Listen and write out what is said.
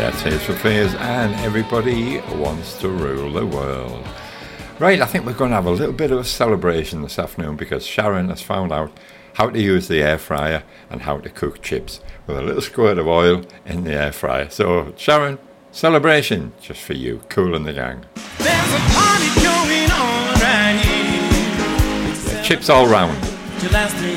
Tears for Fears and Everybody Wants to Rule the World. Right, I think we're going to have a little bit of a celebration this afternoon because Sharon has found out how to use the air fryer and how to cook chips with a little squirt of oil in the air fryer. So, Sharon, celebration just for you, Kool and the Gang. There's a party going on right here. Yeah, chips all round. Till last 3